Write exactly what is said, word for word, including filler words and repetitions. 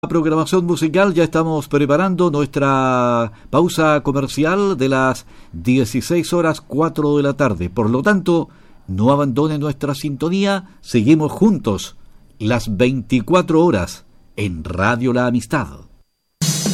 Programación musical, ya estamos preparando nuestra pausa comercial de las dieciséis horas cuatro de la tarde. Por lo tanto, no abandone nuestra sintonía, seguimos juntos las veinticuatro horas en Radio La Amistad.